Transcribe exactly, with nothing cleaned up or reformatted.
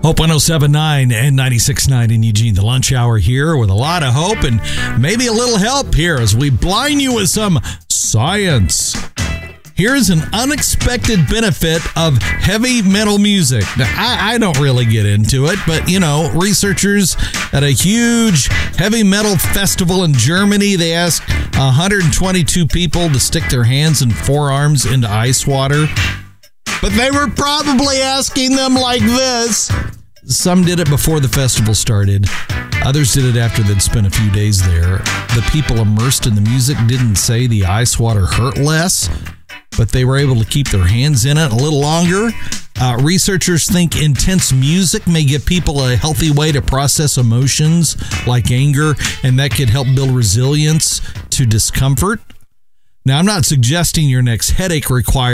Hope one oh seven point nine and ninety-six point nine in Eugene. The lunch hour here with a lot of hope and maybe a little help here as we blind you with some science. Here's an unexpected benefit of heavy metal music. Now, I, I don't really get into it, but, you know, researchers at a huge heavy metal festival in Germany, they asked one hundred twenty-two people to stick their hands and forearms into ice water. But they were probably asking them like this. Some did it before the festival started. Others did it after they'd spent a few days there. The people immersed in the music didn't say the ice water hurt less, but they were able to keep their hands in it a little longer. Uh, researchers think intense music may give people a healthy way to process emotions like anger, and that could help build resilience to discomfort. Now, I'm not suggesting your next headache requires